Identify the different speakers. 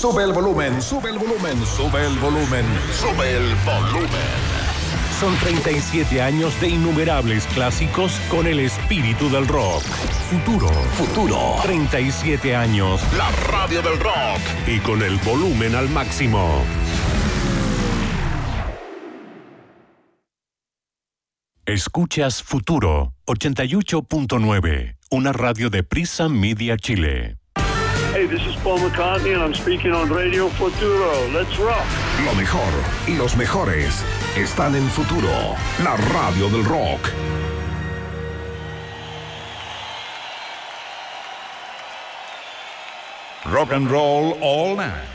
Speaker 1: Sube el volumen, sube el volumen, sube el volumen, sube el volumen. Son 37 años de innumerables clásicos con el espíritu del rock. Futuro. 37 años. La radio del rock. Y con el volumen al máximo. Escuchas Futuro 88.9, una radio de Prisa Media Chile.
Speaker 2: Hey, this is Paul McCartney and I'm speaking on Radio Futuro. Let's rock.
Speaker 1: Lo mejor y los mejores están en Futuro, la radio del rock.
Speaker 3: Rock and roll all night.